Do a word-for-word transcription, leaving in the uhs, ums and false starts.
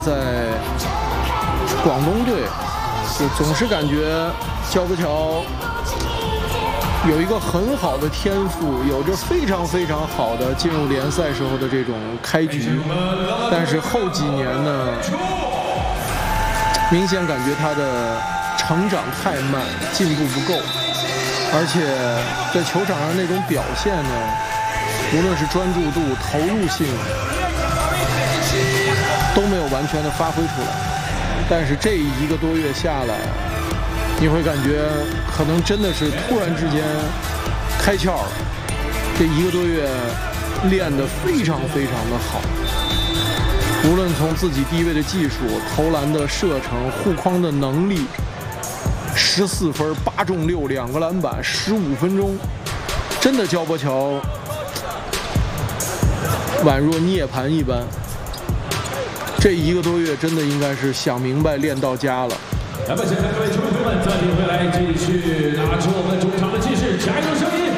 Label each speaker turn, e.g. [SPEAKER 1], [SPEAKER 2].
[SPEAKER 1] 在广东队，就总是感觉焦伯乔有一个很好的天赋，有着非常非常好的进入联赛时候的这种开局，但是后几年呢，明显感觉他的成长太慢，进步不够，而且在球场上那种表现呢，无论是专注度、投入性，都没有完全的发挥出来。但是这一个多月下来，你会感觉可能真的是突然之间开窍了。这一个多月练得非常非常的好，无论从自己低位的技术、投篮的射程、护框的能力，十四分、八中六、两个篮板，十五分钟，真的焦伯乔宛若涅槃一般。这一个多月真的应该是想明白练到家了。
[SPEAKER 2] 那么现在各位球迷朋友们，暂停回来，继续拿出我们主场的气势，加油声音！